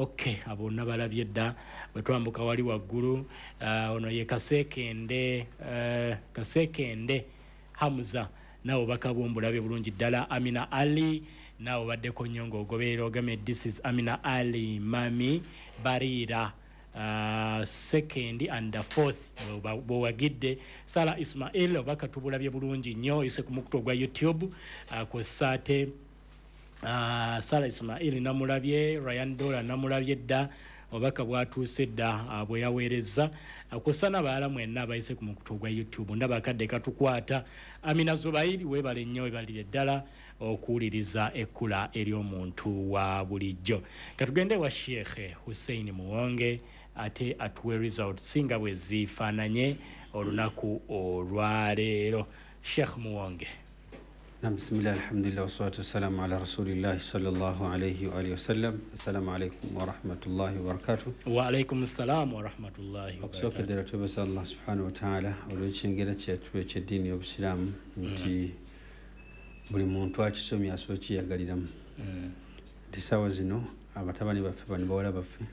Okay, abonna balabye dda bwe twambuka wali waggulu. Ono ye Kasekende Hamza nabo bakabumbulabye bulungi ddala. Amina Ali nabo baddeko nnyo ng'ogoberera ogamye this is Amina Ali Mami Barira second and fourth bwewagidde. Sara Ismail obakatubulabye bulungi nnyo ise ku mukutu ogwa YouTube kwessaate Sara Ismail namulabye, Ryan Dola namulabye dda obaka bwatuuse dda bwe yaweereza kusana baala mwenna abayise ku mukutu gwa YouTube ndaba akadde katukwata. Amina Zubairi weebale nnyo webalire ddala okuwuliriza ekkula ery'omuntu wa bulijjo. Katugende wa Sheikh Hussein Muwonge ate atuwe result singa bwe zifaananye olunaku olwaleero. Sheikh Muwonge. بسم الله الحمد لله والصلاة والسلام على رسول الله صلى الله عليه وآله وسلم. السلام عليكم ورحمة الله وبركاته. وعليكم السلام ورحمة الله وبركاته. أقصوك درجة بس الله سبحانه وتعالى ولوجين تويتش الدين والإسلام نتي buli muntu akisomya asoki yagaliramu tisaawa zino abatabani baffe bano bawala baffe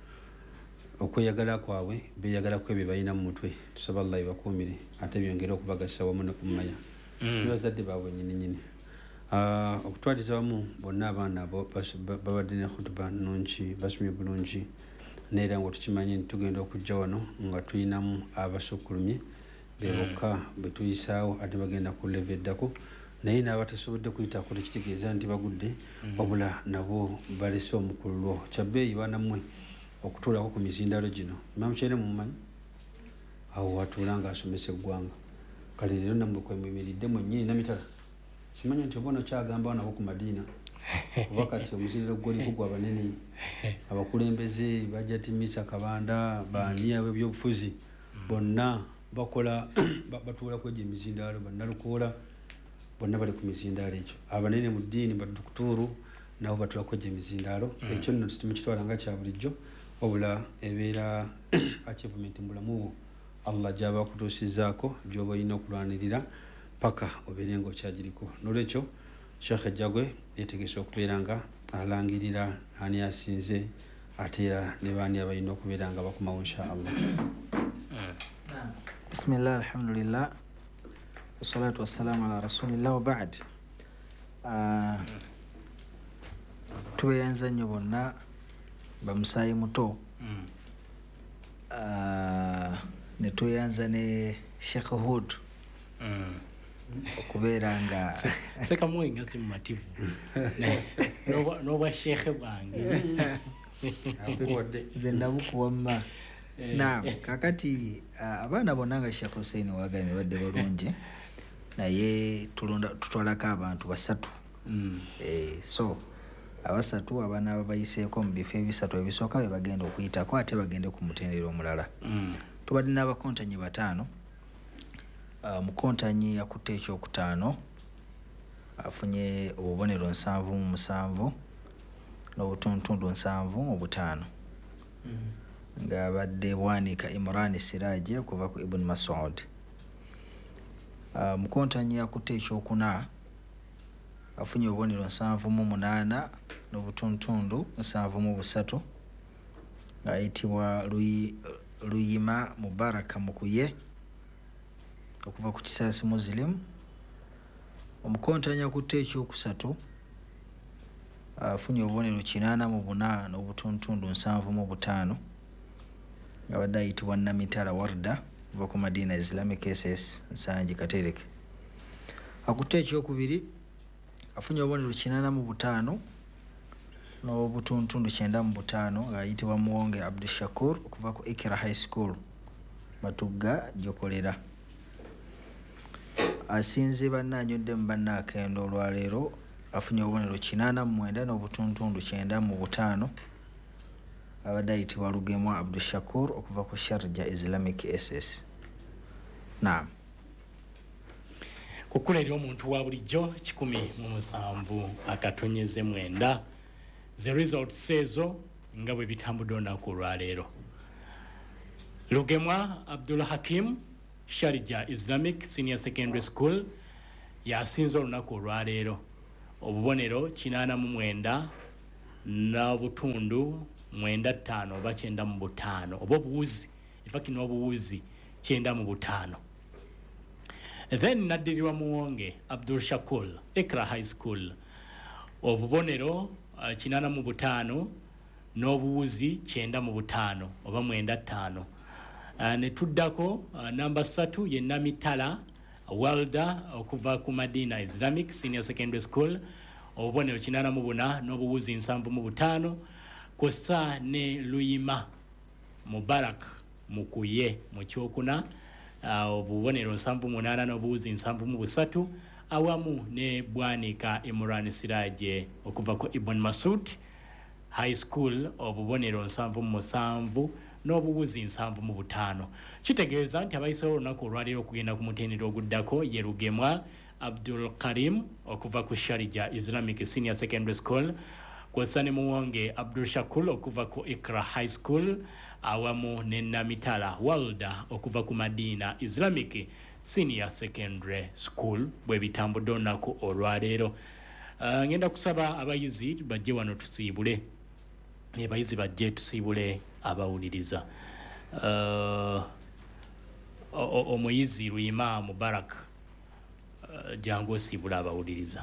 okweyagala kwabwe beyagala kwe bebalina mu mutwe tusaba Allah ibakuumire ate byongera okubagasa wamu ne kumanya bazadde baabwe nyini okutwaliza wamu bonna abaana babadde ne khutuba nnungi basomye bulungi neera nga tukimanyi tugenda okujja wano nga tulinamu abasukkulumye bebokka betuyisaawo ate bagenda ku leve eddako naye n'abatasobodde kuyitaako tekitegeeza nti bagudde wabula nabo balese omukululo kyabbeeyi banammwe okutuulako ku mizindalo gino imamu kyene mumanyi awo watuula nga asomesa eggwanga kale leero nammwe kwemuyimiridde mwennyini namitala simanya nti oba nokyagamba nabo ku madiina kuba kati omuzindalo gwoliko gwa banene abakulembeze bajatimisa kabanda baaniyawe ebyobufuzi bonna bakola batuula kwegyo emizindalo bannalukoola bonna bali ku mizindaalo ekyo abanene mu ddiini baddukutuuru nabo batulako gye mizindaalo ekyo nno tukitwala nga kya bulijjo wabula ebeera achievement mu bulamu bwo Allah gy'aba akutuusizaako gy'oba olina okulwanirira paka obeere ng'okyagiriko. N'olwekyo Sheikh Jagwe yeetegese okubeera nga alangirira ani asinze ate era ne baani abalina okubeera nga bakomawo insha Allah. Bismillah alhamdulillah wassalatu wassalamu ala rasulillah wa ba'd. Tubeyanza nnyo bonna bamusaayi muto ne tweyanza ne Sheikh Hood okubeera nga seka mwenga si mumativu n'obwa Sheikh bwange nze nabukuwamma. Naam, kakati abaana bonna nga Sheikh Hussein wagambye badde balungi naye tutwalako abantu basatu. So abasatu abaana ababayiseeko mu bifo ebisatu ebisooka be bagenda okuyitako ate bagende ku mutendera omulala. Tubadde n'abakontanyi bataano. Mukontanyi yakutte ekyokutaano afunye obubonero 7/7 n'obutuntundu 7/5 nga badde bwanika Imran Siraje okuva ku Ibn Mas'ud. Mukontanyi yakutte ekyokuna afunye obubonero 7/8 n'obutuntundu 7/3 ng'ayitibwa Luyima Mubaraka Mukuye okuva ku Kisaasi Muslim. Omukontanyi akutte ekyokusatu afunye obubonero 8/8 n'obutuntundu 7/5 nga badde ayitibwa Namitala Warda okuva ku Madina Islamic SS Nsangi Katereke. Akutte ekyokubiri afunye obubonero 8/5 n'obutuntundu 9/5 ng'ayitibwa Muwonge Abdul Shakur okuva ku Ikra High School Matugga Jokolera. Asinze bannanyodde mu bannaakendo olwaleero afunye obubonero 8/9 n'obutuntundu 9/5 abadde ayitibwa Lugemwa Abdul Shakur okuva ku Sharja Islamic SS. Naam. Kukula ery'omuntu wa bulijjo 107 akatonyeze 9. The result sezo nga bwe bitambudde olunaku olwaleero. Lugemwa Abdul Hakim Sharja Islamic Senior Secondary School yasinze olunaku olwaleero obubonero 8/9 n'obutundu 95 oba 95 oba obuwuzi infaki n'obuwuzi 95. Then naddirirwa Muwonge Abdul Shakur Ikra High School obubonero 85 n'obuwuzi 95 oba 95. Ne tuddako namba 3 ye Namitala Welda okuva ku Madina Islamic Senior Secondary School obubonero 84 n'obuwuzi 75 kosa ne Luyima Mubarak Mukuye mu kyokuna obubonero 78 n'obuwuzi 73 awamu ne Bwanika Imran Siraje okuva ku Ibn Masud High School obubonero 77 n'obuwuzi 75. Kitegeeza nti abayisewo olunaku olwaleero okugenda ku mutendera oguddako ye Rugemwa Abdul Karim okuva ku Sharija Islamic Senior Secondary School kw'ossa ne Muwonge Abdul Shakur okuva ku Ikra High School awamu ne Namitala Walda okuva ku Madina Islamic Senior Secondary School bwe bitambudde olunaku olwaleero. Ngenda kusaba abayizi bajje wano tusiibule abayizi bajje tusiibule abawuliriza. Omuyizi Luyima Mubarak jangu osiibula abawuliriza.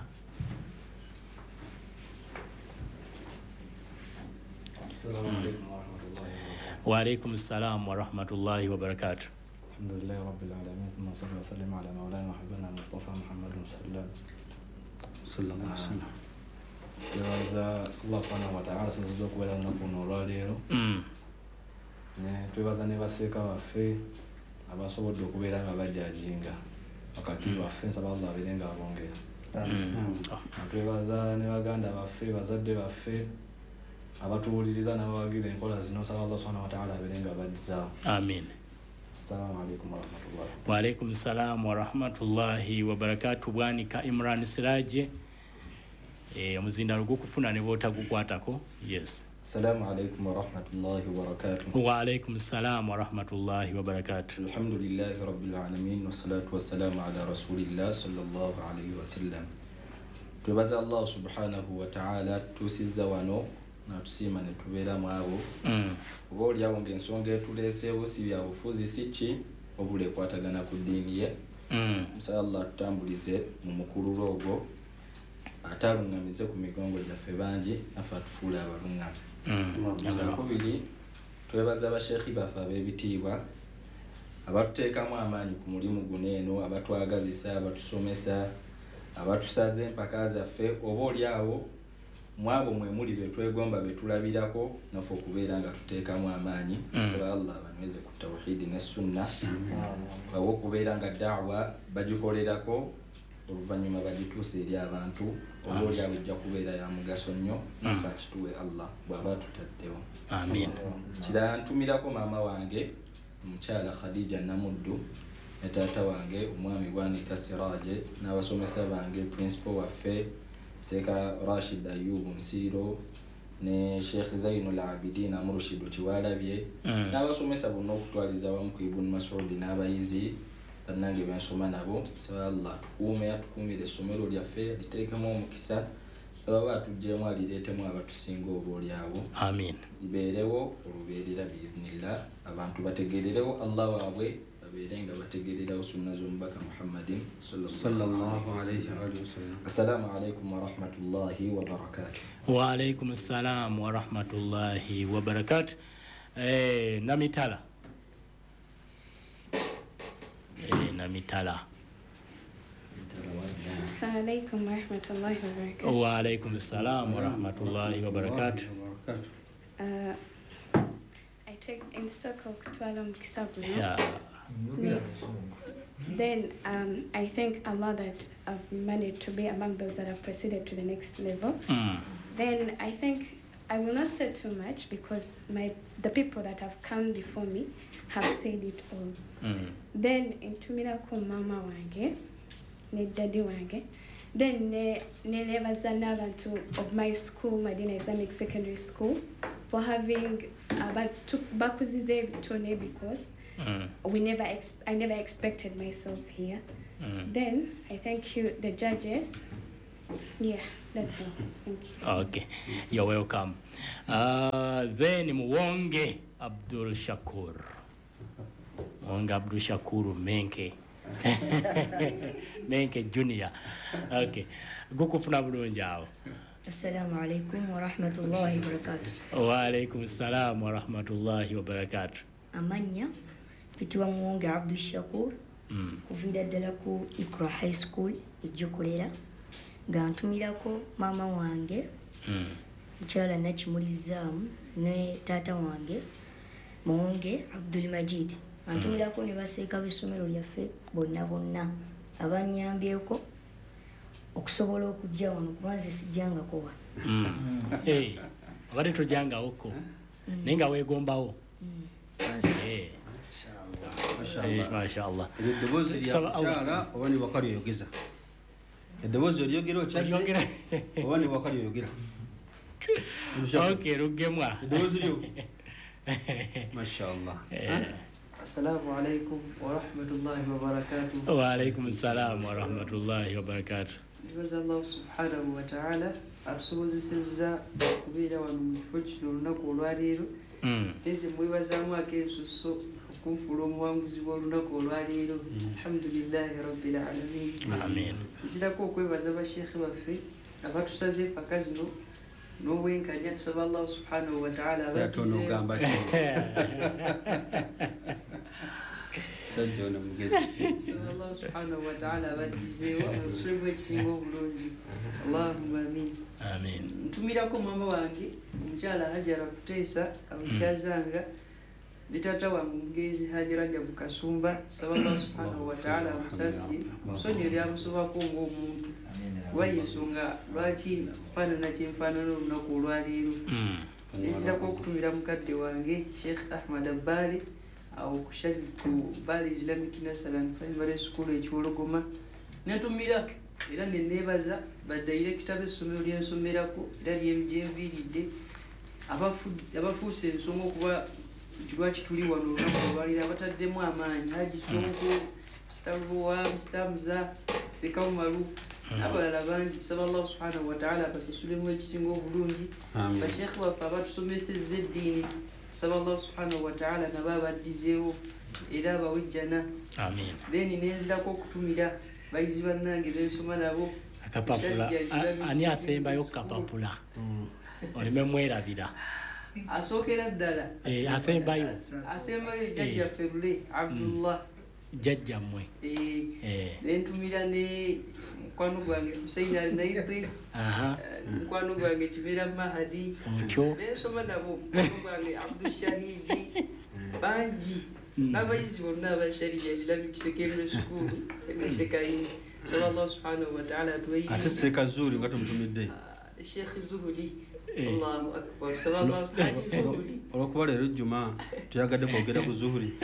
Wa alaikum salam wa rahmatullahi wa barakatuh. Alhamdulillah rabbil alamin thumma salli wa sallim ala maulana wa habibina Mustafa Muhammadun sallallahu alaihi wasallam. Twebaza Allah subhanahu wa ta'ala sinzo kuwela lunaku luno olwaleero. Ne twebaza ne baseeka baffe abasobodde okubeera nga bajajinga wakati waffe nsaba Allah abeere nga abongera. Twebaza ne baganda baffe bazadde baffe abatuwuliriza n'abawagira enkola zino nsaba Allah subhanahu wa ta'ala abeere nga abadizaawo. Amin. Assalamu alaikum wa rahmatullahi. Wa alaikum salam wa rahmatullahi wa barakatuh. Bwanika Imran Siraje omuzindalo gukufuna ne bootagukwatako. Yes. Assalamu alaikum wa rahmatullahi wa barakatuh. Wa alaikum salam wa rahmatullahi wa barakatuh. Alhamdulillahi rabbil alamin wassalatu wassalamu ala rasulillah sallallahu alaihi wasallam. Twebaza Allah subhanahu wa ta'ala tusizza wano na tusima ne tubeera mu abo oba oliawo ng'ensonga etuleeseewo si bya bufuzi si ki obule ekwatagana ku ddiini ye. Musala Allah tutambulize mu mukululo ogwo ate aluŋŋamize ku migongo gyaffe bangi nafe atufuule abaluŋŋami. Kubiri twebaza basheekhi baffe ab'ebitiibwa abatuteekamu amaanyi ku mulimu guno eno abatwagazisa abatusomesa abatusaza empaka zaffe oba oliawo mwabo mwe muli be twegomba be tulabirako nafe okubeera nga tuteekamu amaanyi. Nsaba Allah banyweze ku tawhidi ne sunna bawe okubeera nga da'wa bagikolerako oluvannyuma bagituuse eri abantu oba oliawo ejja kubeera ya mugaso nnyo nafe akituwe Allah bw'aba tutaddewo. Amin. Kirala ntumirako maama wange omukyala Khadija Namuddu ne taata wange omwami Bwanika Siraje n'abasomesa bange principal waffe Seeka Rashid Ayubu Msiro ne Sheikh Zainul Abidin Amurushidu Kiwalabye n'abasomesa bonna okutwaliza wamu ku Ibn Mas'ud n'abayizi bannange bensoma nabo. Nsaba Allah atukuumire essomero lyaffe liteekemu omukisa baba atuggyemu alireetemu abatusinga oba oliawo. Amin. Libeerewo olubeerera biidhnillah abantu bategeererewo Allah waabwe babeere nga bategeererawo sunna z'omubaka Muhammadin sallallahu alaihi wasallam. Assalamu alaikum wa rahmatullahi wa barakatuh. Wa alaikum salam wa rahmatullahi wa barakatuh. Namitala. Namitala. Assalamu alaikum wa rahmatullahi wa barakatuh. Wa alaikum salam wa rahmatullahi wa barakatuh. I take in stock of Kutwala Mkisabu. Yeah. Then I thank Allah that I've managed to be among those that have proceeded to the next level. Then I think I will not say too much because the people that have come before me have said it all. Then intumira ku mama wange ne daddy wange. Then nebaza n'abantu of my school, Madina Islamic Secondary School, for having bakuzize bitone because I never expected myself here. Then I thank you, the judges. Yeah, that's all. Thank you. Okay, you're welcome. then Muwonge Abdul Shakur. Muwonge Abdul Shakur Menke. Menke Junior. Okay. Gukufuna bulungi awo. Assalamu alaikum wa rahmatullahi wa barakatuh. Wa alaikum assalam wa rahmatullahi wa barakatuh. Amanya pitwa Muwonge Abdul Shakur. Kuvira ddala ku Ikra High School ejjokolera nga ntumirako mama wange mukyala Nakimulizaamu ne taata wange Muwonge Abdul Majid antumirako ne baseeka b'essomero lyaffe bonna abanyambyeko okusobola okujja wano kubanze sijjangako wano. Obadde tojangawoko naye nga weegombawo. Mashallah. Eddoboozi lya mukyala oba ne wakali oyogeza? Eddoboozi olyogera okyadde oba ne wakali oyogera? Okay, rugemwa. Eddoboozi lyo? Mashallah. Assalamu alaikum wa rahmatullahi wa barakatuh. Wa alaikum assalam wa rahmatullahi wa barakatuh. Ndibaza Allah subhanahu wa ta'ala atusobozesezza okubeera wano mu kifo kino olunaku olwaleero. Teze mwebazaamu akensuso okunfuula omuwanguzi w'olunaku olwaleero. Alhamdulillahi rabbil alamin. Amin. Nzirako okwebaza basheekhe baffe abatusaze empaka zino n'obwenkanya tusaba Allah subhanahu wa ta'ala abadizeewo. Allah subhanahu wa ta'ala abadizeewo abasubemu ekisinga obulungi. Allahumma amin. Amin. Ntumirako mama wange omukyala Hajara Kuteesa amukyazanga ne taata wange omugenzi Hajara Jabu Kasumba. Saba Allah subhanahu wa ta'ala amusasiye musonyiwe amusobako ng'omuntu kuba yensonga lwaki faanana kyenfaanana olunaku olwaleero. Nzirako okutumira mukadde wange Sheikh Ahmad Abbali awo ku Bali Islamic Nursery and Primary School ekiwologoma. Nentumira era neneebaza badirector b'essomero lyensomerako era lyemjenviiridde abafuuse ensonga okuba lwaki tuli wano olunaku olwalira abataddemu amaanyi Haji Sonko, Stavuwa, Stamuza, Sekaumalu n'abalala bangi. Tusaba Allah subhanahu wa ta'ala abasasulemu ekisinga obulungi. Basheekhe baffe abatusomesezza eddiini tusaba Allah subhanahu wa ta'ala nabo abaddizeewo era abawejjana. Amin. Then nenzirako okutumira bayizi bannange bensoma nabo akapapula. Ani asembayo kapapula? Oleme mwerabira. Asookera ddala asembayo jjajja Ferule Abdullah jjajja mmwe. Nentumira ne mukwano gwange Hussein Al-Naiti, mukwano gwange Kibera Mahadi, nensoma nabo mukwano gwange Abdul Shahidi bangi n'abayizi bonna abasharija Islamic Secondary School enesekaini. Saba Allah subhanahu wa ta'ala atuwayiriza. Ate Seka Zuri nga tumutumidde Sheikh Zuhuli. Allahu akbar. Saba Allah Zuhuli. Olwokuba leero Juma tuyagadde kwogera ku Zuhuli.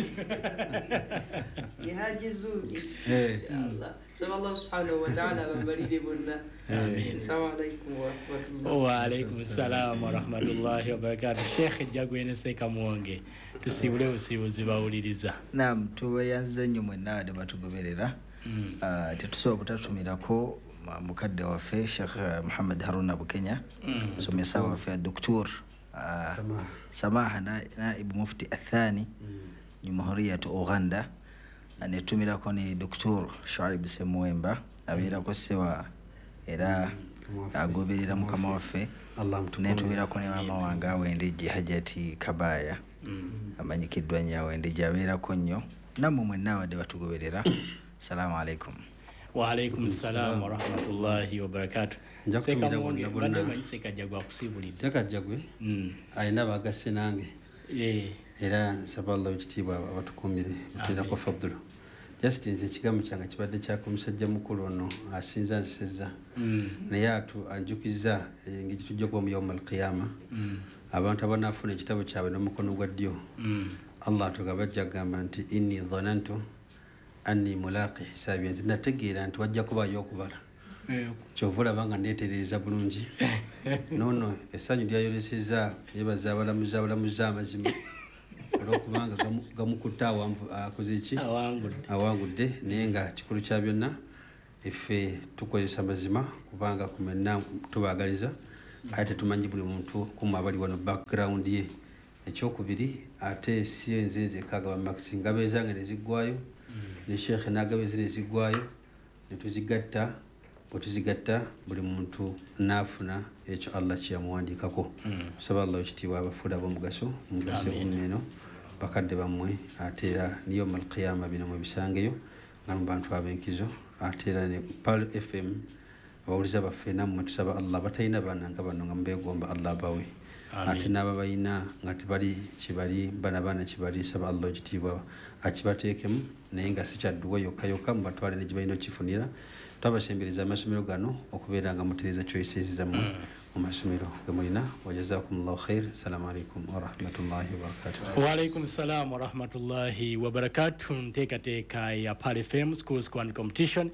Haji Zuhuli. Inshallah. Saba Allah subhanahu wa ta'ala bambalire bonna. Assalamu alaikum wa rahmatullahi. Wa alaikum assalam wa rahmatullahi wa barakatuh. Sheikh Jagwene Seka Muwonge tusibule busibuzi bawuliriza. Naam, tubayanze nnyo mwenna abadde batugoberera. Tetusobola butatumirako mukadde waffe Sheikh Muhammad Haruna Bukenya somesa waffe Dr. Samaha Naib Mufti Athani Jumhuriyat Uganda. Netumirako ne Dr. Shuaib Semwemba abeerako sewa era agoberera mukama waffe. Netumirako ne mama wange Awendejje Hajati Kabaya amanyikiddwa nnyo Awendejje abeerako nnyo. Nammwe mwenna abadde batugoberera. Assalamu alaikum. Wa alaikum assalam wa rahmatullahi wa barakatuh. Seka Muwonge badde manyi Seka Jagwa kusibulidde. Seka Jagwe ayina bagasse nange era nsaba Allah ekitiibwa abatukuumire muteerako fadulu. Just nze ekigambo kyange kibadde kyako musajja mukulu ono asinza nsezza naye anjukiza engeri tujja kuba mu yawma alqiyama abantu abanaafuna ekitabo kyabwe n'omukono gwa ddyo Allah tugabajja agamba nti inni dhanantu anni mulaqi hisabi. Nze nategeera nti wajja kubaayo okubala kyova olaba nga neetereeza bulungi. Nono essanyu lyayolesezza yebaza abalamuzi amazima olwokubanga gamukutte akoze eki awangudde naye nga kikulu kya byonna iffe tukozesa mazima kubanga kumenna tubaagaliza ate tetumanyi buli muntu kumu abali wano background ye. Ekyokubiri ate si enzenze kagaba maxi ngabe zange ne ziggwayo ne Sheikh nagabe zile ziggwayo ne tuzigatta otuzigatta buli muntu nafuna ekyo Allah kyamuwandikako. Saba Allah ekitiibwa abafuda b'omugaso mugase eno bakadde bamwe ate era niyo mal qiyama bino mu bisangeyo nga mu bantu ab'enkizo ate era ne Pal FM abawuliza baffe nammwe tusaba Allah batalina baana nga bano nga mbeegomba Allah bawe. Ate n'aba balina nga tebali kibali bana baana kibali saba Allah ekitiibwa akibateekemu naye nga si kyadduwa yokka mu batwale ne gye balina okukifunira. Twabasembereza amasomero gano okubeera nga mutereeza choices zammwe mu masomero ge mulina. Wajazakumullahu khair. Assalamu alaikum warahmatullahi wabarakatuh. Wa alaikum salam warahmatullahi wabarakatuh. Nteekateeka ya Pal FM Schools Quant Competition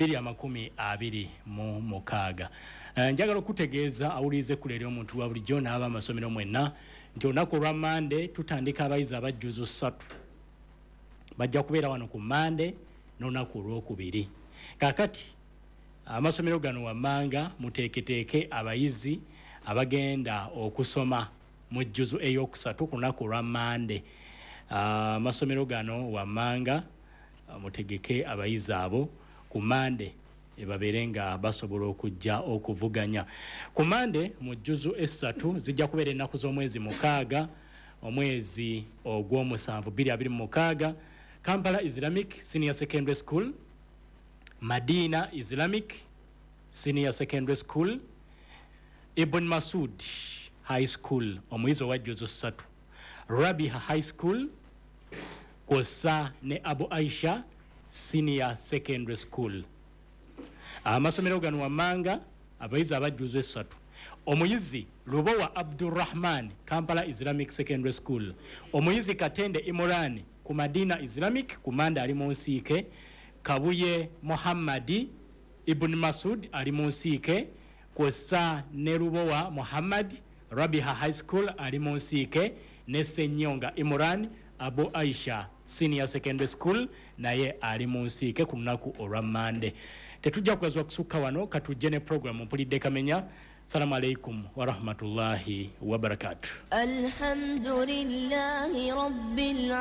2026. Njagala okutegeeza awulize ku leero omuntu wa bulijjo n'aba amasomero mwenna nti olunaku lwa Mande tutandika abayizi abajjuzo 3 bajja kubeera wano ku Mande n'olunaku olwokubiri. Kakati amasomero gano wammanga muteeketeeke abayizi abagenda okusoma mu jjuzo eyokusatu ku lunaku lwa Mande. Amasomero gano wammanga mutegeke abayizi abo ku Mande ebabeere nga basobola okujja okuvuganya. Ku Mande mu jjuzo esatu zijja kubeera ennaku z'omwezi 6 omwezi ogw'omusanvu 2026. Kampala Islamic Senior Secondary School, Madina Islamic Senior Secondary School, Ibn Masud High School omuyizi owajjuzo 3, Rabiha High School kw'ossa ne Abu Aisha Senior Secondary School. Amasomero gano wammanga abayizi abajjuzo 3, omuyizi Lubowa Abdurrahman Kampala Islamic Secondary School, omuyizi Katende Imran ku Madina Islamic ku Mande ali mu Nsiike, Kabuye Muhammadi Ibn Masud ali mu Nsiike kw'ossa ne Lubowa Muhammad Rabiha High School ali mu Nsiike, ne Senyonga Imran Abu Aisha Senior Secondary School naye ali mu Nsiike ku lunaku olwa Mande. Tetujja kwazwa kusukka wano katujje ne program mpulidde Kamenya. Assalamu alaikum warahmatullahi wabarakatuh. Alhamdulillahi rabbil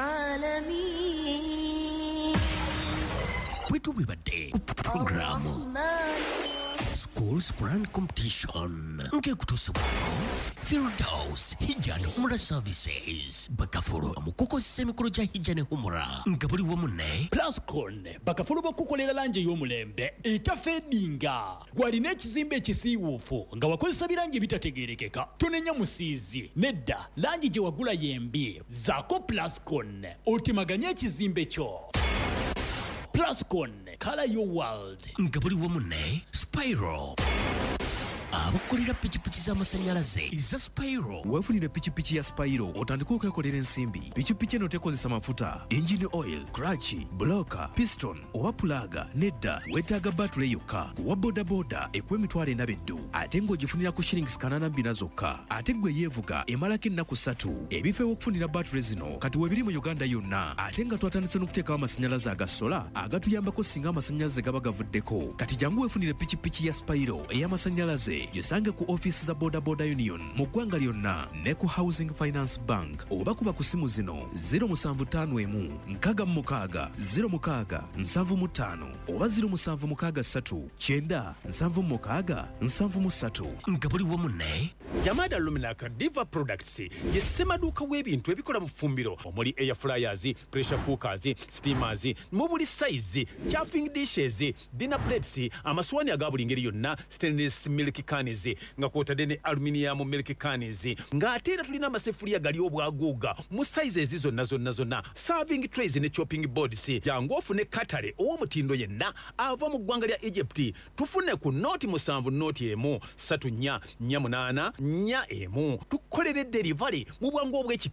alamin. Kwetu bibadde programu Schools Quant Competition nke kutusibwako Firdaus Hijjan Humra Services Bakafulu amukukozesa emikolo gya Hijjan Humra nga buli wamu ne Plascon bakafulu bakukolera langi y'omulembe etafeedinga. Gwalina ekizimbe ekisiiwuufu nga wakozesa birangi bitategeerekeka tonenya musiizi nedda langi gye wagula yembi zaako Plascon otemaganye ekizimbe kyo. Plascon, color your world. nga buli wamu ne Spyro abakolera pikipiki z'amasanyalaze eza Spyro. weefunire pikipiki ya Spyro otandika okwekolera ensimbi. pikipiki eno tekozesa mafuta, engine oil, clutch, blocker, piston oba pulaga nedda weetaaga batule yokka. kuwa bodaboda ekuwa emitwalo 42 ate ng'ogifunira ku shillings 82 zokka. ate gwe yeevuga emalako ennaku 3. ebifo ew'okufunira batule zino kati weebiri mu Uganda yonna ate nga twatandise n'okuteekawo amasanyalaze aga sola agatuyambako singa amasanyalaze gaba gavuddeko. kati jangu weefunire pikipiki ya Spyro ey'amasanyalaze gisange ku office za Boda Boda Union mu ggwanga lyonna ne ku Housing Finance Bank oba kuba ku simu zino 0751 66 06 75 oba 0763 9 76 73 nga buli wamu ne Yamada Luminac Diva Products ye ssemaduuka w'ebintu ebikola mu ffumbiro omuli air fryers, pressure cookers, steamers mu buli size, chafing dishes, dinner plates, amaswani aga buli ngeri yonna, stainless milk cans nga kwotadde ne aluminium milk cans, ng'ate era tulina amaseffuliya gali obwaguuga mu sizes zonna, serving trays ne chopping boards. Jangu ofune katale ow'omutindo yenna ava mu ggwanga lya Egypt. Tufune ku noti 7 noti emu 34 48 4 tukolere delivery mu bwangu obw'ekitalo.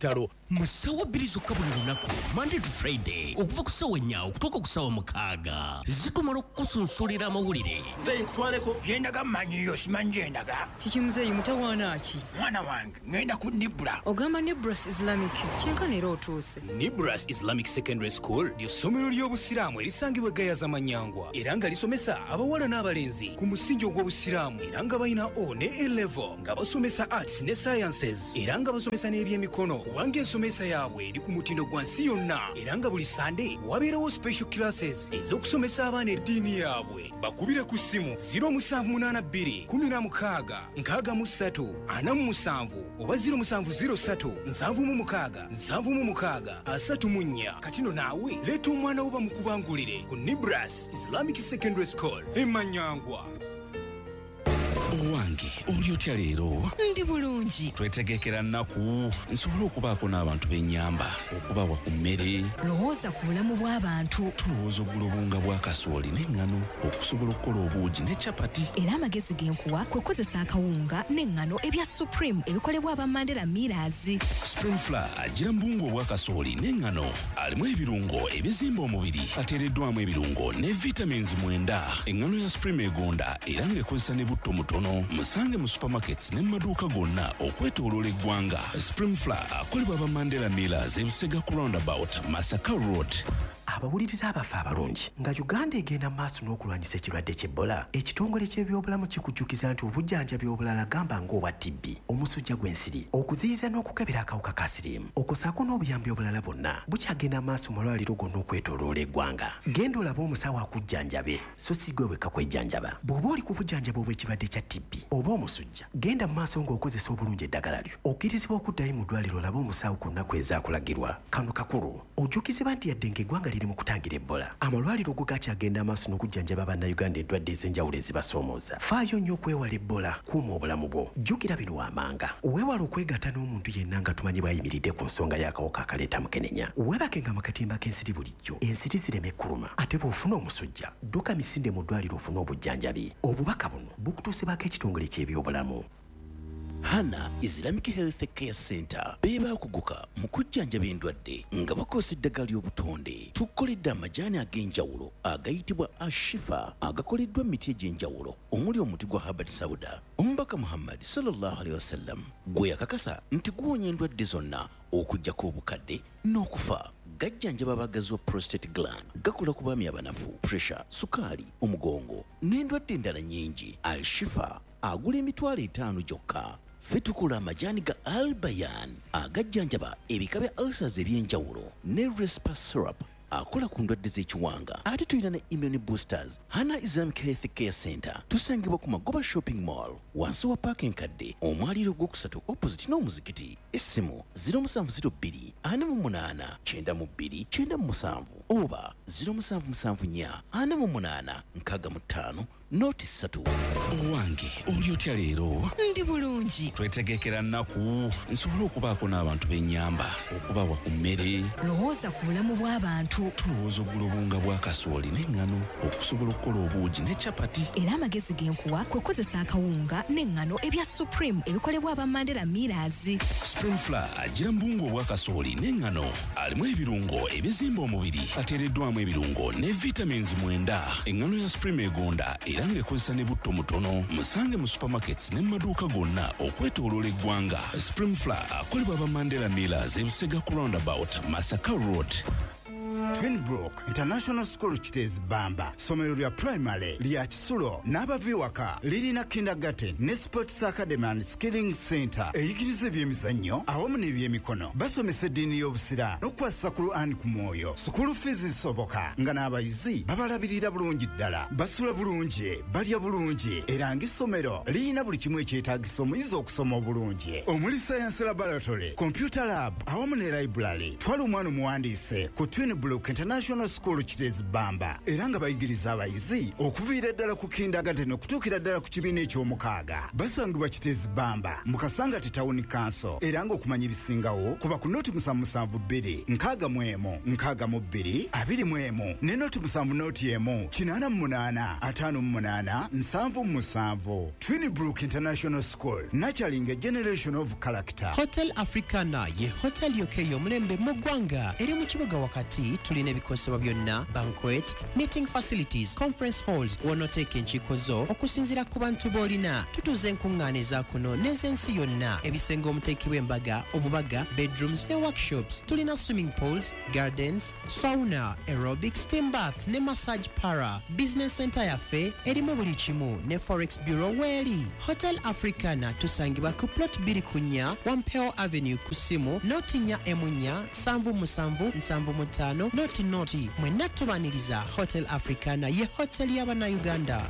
musawa 2 zokka buli lunaku Monday to Friday okuva ku ssaawa 4 okutuuka ku ssaawa 6 zitumala okukusunsulira amawulire nze nkutwaleko gyendaga mmanyiyo simanyi gyendaga kiki muzeeyi mutawaana ki mwana wange ngenda ku Nibra ogamba Nibras Islamic kyenkana era otuuse Nibras Islamic Secondary School ly'essomero ly'obusiraamu erisangibwa Gayaza Manyangwa era nga lisomesa abawala n'abalenzi ku musingi ogw'obusiraamu era nga balina O ne A level nga basomesa arts ne sciences era nga basomesa n'ebyemikono kubanga ensomesa yaabwe eri ku mutindo gwa nsi yonna era nga buli Sunday wabeerawo special classes ez'okusomesa abaana eddiini yaabwe bakubire ku ssimu 0782 16 63 47 oba 0703 76 76 34 katino naawe leeta omwana wo bamukubangulire ku Nibras Islamic Secondary School Manyangwa. Owange oli otya leero? Ndi bulungi. Twetegekera nnaku nsobola okubaako n'abantu b'ennyamba okubawa ku mmere. Lowooza ku bulamu bw'abantu. Tulowooza oggula obunga bwa kasooli n'eŋŋano okusobola okukola obuugi ne capati. Era amagezi g'enkuwa kwe kukozesa akawunga n'eŋŋano ebya Supreme ebikolebwa aba Mandela Millers. Spring Flour agira mu bunga obwa kasooli n'eŋŋano alimu ebirungo ebizimba omubiri ateereddwamu ebirungo ne vitamins 9. Eŋŋano ya Supreme egonda era ng'ekozesa ne butto mutono. Musange mu supermarkets ne maduuka gonna okwetooloola eggwanga. Spring Flour akolebwa aba Mandela Millers ebusega ku roundabout Masaka Road. Abawuliriza abafe abalungi nga Uganda egenda maaso n'okulwanyisa ekirwadde ky'Ebola, ekitongole ky'ebyobulamu kikujjukiza nti obujjanjabi obulala gamba ng'obwa TB, omusujja gw'ensiri, okuziyiza n'okukebera akawuka ka siriimu, okusaako n'obuyambi obulala bwonna bukyagenda maaso mu malwaliro gonna okwetooloola eggwanga. Genda olabe omusawo akujjanjabe so si gwe wekka kwejjanjaba. Bw'oba oli ku bujjanjabi obw'ekirwadde kya TB oba omusujja, genda mu maaso ng'okozesa obulungi eddagala lyo. Okkirizibwa okuddayo mu ddwaliro olabe omusawo ku nnaku ezaakulagirwa. Kano kakulu ojjukizibwa nti yadde ng'eggwanga liri mu kutangira Ebola, amalwaliro go gakyagenda amaaso n'okujjanjaba bannayuganda endwadde ez'enjawulo ezibasoomooza. Faayo nnyo okwewala Ebola, kuuma obulamu bwo. Jjukira bino waamanga. Weewala okwegatta n'omuntu yenna nga tumanyi bw'ayimiridde ku nsonga y'akawuka akaleeta mukenenya. Weebakenga mu katimba k'ensiri bulijjo, ensiri zireme kuluma. Ate bw'ofuna omusujja, dduka misinde mu ddwaliro ofune obujjanjabi. Obubaka buno bukutuusibwako ekitongole ky'ebyobulamu. Hana Islamic Health Care Center beba kuguka mu kujjanjaba endwadde nga bakozesa eddagala ly'obutonde. Tukoledde amajaani ag'enjawulo agayitibwa Ashifa agakoleddwa emiti egy'enjawulo omuli omuti gwa Habat Sauda. Omubaka Muhammad sallallahu alaihi wasallam gwe yakakasa nti guwonya endwadde zonna okuggyako obukadde n'okufa. Gajjanjaba abagazi wa prostate gland, gakola ku baami abanafu, pressure, sukaali, omugongo n'endwadde endala nnyingi. Al-Shifa agula $5 gyokka. Ffe tukola amajaani ga Al-Bayan agajjanjaba ebika bya ulcers eby'enjawulo ne Respa syrup akola ku ndwadde z'ekiwanga. Ate tulina ne immune boosters. Hana Islamic Health Care Center tusangibwa ku Magoba Shopping Mall wansi wa parking kadde omwaliro gw'okusatu opposite n'omuzikiti. Essimu 0702 48 92 97 oba 0774 48 65 noti 3. Owange oli otya leero? Ndi bulungi. Twetegekera nnaku nsobola okubaako n'abantu b'ennyamba okubawa ku mmere. Lowooza ku bulamu bw'abantu. Tulowooza oggula obunga bwa kasooli n'eŋŋano okusobola okukola obuugi ne capati. Era amagezi g'enkuwa kwe kukozesa akawunga n'eŋŋano ebya Supreme ebikolebwa aba Mandela Millers. Spring Flour agira mu bunga obwa kasooli n'eŋŋano alimu ebirungo ebizimba omubiri ateereddwamu ebirungo ne vitamins 9. Eŋŋano ya Supreme egonda era ng'ekozesa ne butto mutono. Musange mu supermarkets ne maduuka gonna okwetooloola eggwanga. Spring Flour akolebwa aba Mandela Millers ebusega ku roundabout Masaka Road. Twinbrook International School Kitezi Bamba, somero lya primary lya Kisulo n'abaviwaka lirina kindergarten ne sports academy and skilling center eyigiriza ebyemizannyo awamu n'ebyemikono. Basomesa eddiini y'obusiraamu n'okukwasa ku Qur'an ku mwoyo. School fees zisoboka nga n'abayizi babalabirira bulungi ddala. Basula bulungi, balya bulungi era ng'essomero lirina buli kimu ekyetaagisa omuyizi okusoma obulungi. Omuli science laboratory, computer lab awamu ne library. Twala omwana omuwandiise ku Twinbrook Twinbrook International School Kitezi Bamba era nga bayigiriza abayizi okuviira ddala ku kindergarten okutuukira ddala ku kibiina eky'omukaaga. Basangibwa Kitezi Bamba mu Kasangati Town Council era nga okumanya ebisingawo kuba ku noti 772 61 62 21 ne noti 7 88 58 77. Twinbrook International School, nurturing a generation of character. Hotel Africana ye hotel yoke yomulembe mu ggwanga eri mu kibuga wakati. Tulina ebikosebwa byonna, banquet, meeting facilities, conference halls, wonoteeka enkiiko zo okusinziira ku bantu b'olina. Tutuze enkuŋŋaaniza kuno n'ez'ensi yonna, ebisenge omuteekebwa embaga, obubaga, bedrooms ne workshops. Tulina swimming pools, gardens, sauna, aerobic, steam bath ne massage para. Business center yaffe erimu buli kimu ne forex bureau weeri. Hotel Africana tusangibwa ku plot 2 Wampeo Avenue ku simu noti 47775 noti mwenna tubaniriza. Hotel Africana ye hotel y'Abannayuganda.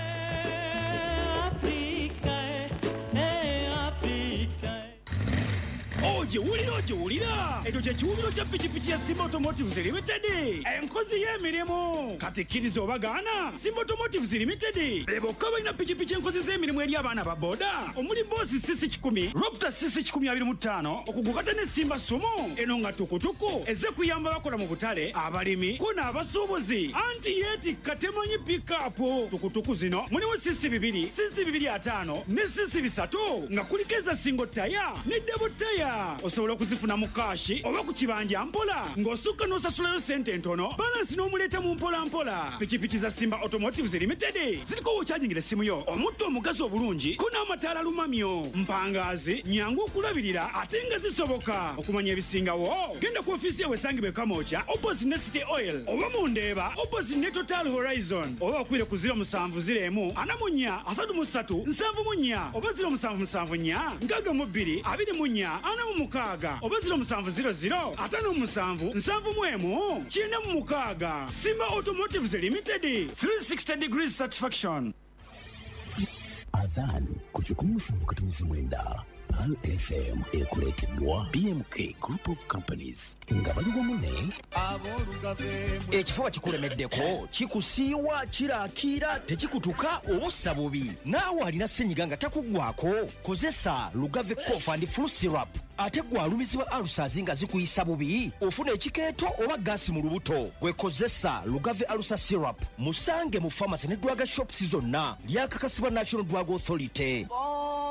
Ojewulira ekyo kyekiwumiro kya pikipiki ya Simba Automotives Limited, enkozi y'emirimu. Kati kkiriza obagaana, Simba Automotives Limited bebokka balina pikipiki enkozi z'emirimu eri abaana ba boda omuli boosi sisi 10 Raptor sisi 1025 okugukata ne Simba Sumo eno nga tukutuku eze kuyamba bakola mu butale abalimi kuna abasuubuzi anti yeti katemanyi pikapu. Tukutuku zino mulimu sisi 2 sisi 2.5 ne sisi 3 nga kulikeza single taya ne double taya. Osobola okuzifuna mu kashi oba ku kibanja mpola ng'osukka n'osasulayo sente entono balansi n'omuleeta mu mpola. Pikipiki za Simba Automotives Limited ziriko wokyajingira essimu yo omutto omugazi obulungi ko n'amataala lumamyo mpangazi nyangu okulabirira ate nga zisoboka. Okumanya ebisingawo genda ku ofiisi yawe esangibwa Kamooja opposite ne City Oil oba mu Ndeeba opposite ne Total Horizon oba okwire ku 0704 44 33 74 oba 0774 62 24 46 oba 0700 57 76 Simba Automotives Limited 360 degrees satisfaction. Adhan kuchukumufu mkatumizi mwenda Pal FM ekuleteddwa BMK Group of Companies nga baliwo mune ekifuba kikulemeddeko kikusiiwa kiraakira tekikutuka obussa bubi naawe alina ssenyiga nga takuggwako kozesa Lugave Cough and Flu Syrup. Ate gwalumizibwa alusazi nga zikuyisa bubi ofuna ekikeeto oba gaasi mu lubuto gwekozesa Lugave Alusa Syrup musange mu pharmacy ne drug shops zonna lyakakasibwa National Drug Authority.